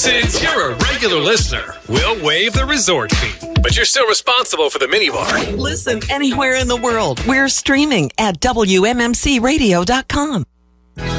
Since you're a regular listener, we'll waive the resort fee, but you're still responsible for the minibar. Listen anywhere in the world. We're streaming at WMMCradio.com.